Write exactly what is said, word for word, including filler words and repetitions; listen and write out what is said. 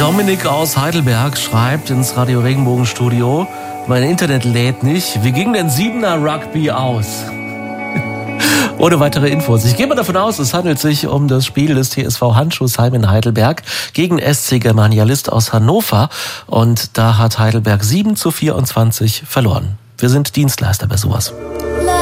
Dominik aus Heidelberg schreibt ins Radio Regenbogen-Studio: Mein Internet lädt nicht. Wie ging denn Siebener Rugby aus? Ohne weitere Infos. Ich gehe mal davon aus, es handelt sich um das Spiel des T S V Handschuhsheim in Heidelberg gegen S C Germanialist aus Hannover. Und da hat Heidelberg sieben zu vierundzwanzig verloren. Wir sind Dienstleister bei sowas.